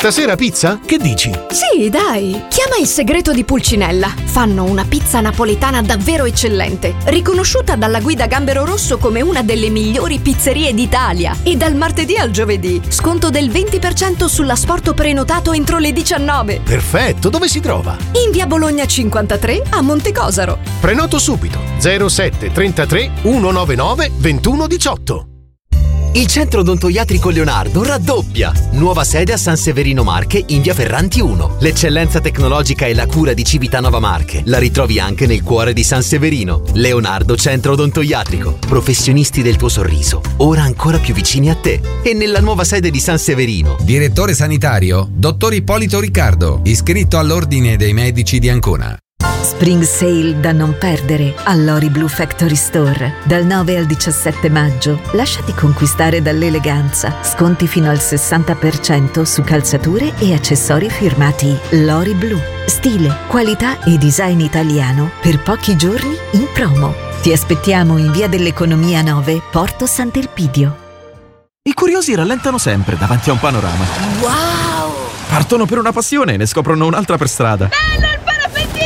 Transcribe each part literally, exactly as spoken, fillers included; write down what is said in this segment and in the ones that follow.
Stasera pizza? Che dici? Sì, dai! Chiama Il Segreto di Pulcinella. Fanno una pizza napoletana davvero eccellente, riconosciuta dalla guida Gambero Rosso come una delle migliori pizzerie d'Italia. E dal martedì al giovedì, sconto del venti per cento sull'asporto prenotato entro le diciannove. Perfetto, dove si trova? In via Bologna cinquantatré a Montecosaro. Prenoto subito. zero sette trentatré centonovantanove ventuno diciotto. Il centro odontoiatrico Leonardo raddoppia. Nuova sede a San Severino Marche in via Ferranti uno. L'eccellenza tecnologica e la cura di Civitanova Marche la ritrovi anche nel cuore di San Severino. Leonardo Centro Odontoiatrico. Professionisti del tuo sorriso, ora ancora più vicini a te. E nella nuova sede di San Severino. Direttore sanitario, dottor Ippolito Riccardo, iscritto all'Ordine dei Medici di Ancona. Spring Sale da non perdere all'Ori Blue Factory Store. Dal nove al diciassette maggio lasciati conquistare dall'eleganza. Sconti fino al sessanta per cento su calzature e accessori firmati Lori Blue. Stile, qualità e design italiano per pochi giorni in promo. Ti aspettiamo in via dell'Economia nove, Porto Sant'Elpidio. I curiosi rallentano sempre davanti a un panorama. Wow! Partono per una passione e ne scoprono un'altra per strada. Bello il parapettino!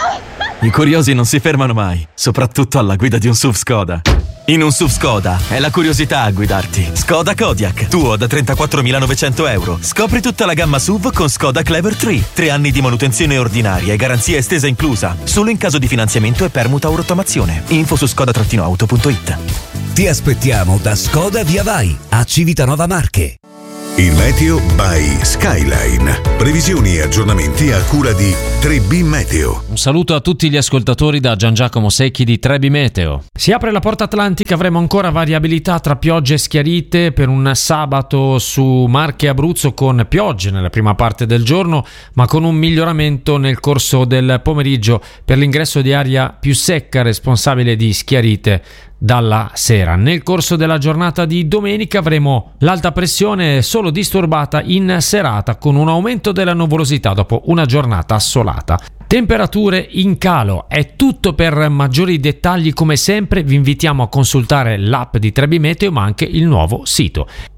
I curiosi non si fermano mai, soprattutto alla guida di un S U V Skoda. In un S U V Skoda è la curiosità a guidarti. Skoda Kodiaq, tuo da trentaquattromilanovecento euro. Scopri tutta la gamma S U V con Skoda Clever tre. Tre anni di manutenzione ordinaria e garanzia estesa inclusa. Solo in caso di finanziamento e permuta o rottamazione. Info su skoda auto punto it. Ti aspettiamo da Skoda Via Vai a Civitanova Marche. Il meteo by Skyline. Previsioni e aggiornamenti a cura di tre B Meteo. Un saluto a tutti gli ascoltatori da Gian Giacomo Secchi di tre B Meteo. Si apre la porta atlantica, avremo ancora variabilità tra piogge e schiarite per un sabato su Marche e Abruzzo, con piogge nella prima parte del giorno, ma con un miglioramento nel corso del pomeriggio per l'ingresso di aria più secca responsabile di schiarite dalla sera. Nel corso della giornata di domenica avremo l'alta pressione solo disturbata in serata, con un aumento della nuvolosità dopo una giornata assolata. Temperature in calo. È tutto. Per maggiori dettagli, come sempre, vi invitiamo a consultare l'app di tre B Meteo, ma anche il nuovo sito.